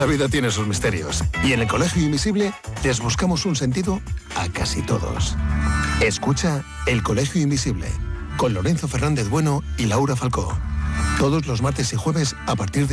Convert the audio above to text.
La vida tiene sus misterios y en el Colegio Invisible les buscamos un sentido a casi todos. Escucha El Colegio Invisible con Lorenzo Fernández Bueno y Laura Falcó. Todos los martes y jueves a partir de